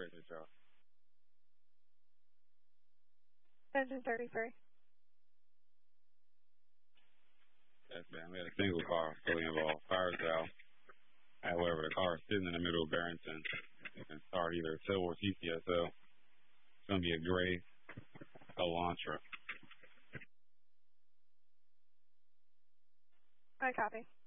is it, Joe? Engine 33. Yes, man. We had a single car fully involved. Fire's out. However, the car is sitting in the middle of Barrington. You can start either TIL or TCSO. It's going to be a gray Elantra. I copy.